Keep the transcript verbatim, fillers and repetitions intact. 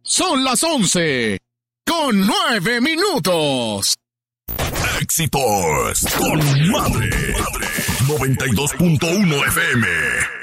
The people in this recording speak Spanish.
Son las once, con nueve minutos. Éxitos con madre, madre. noventa y dos punto uno F M.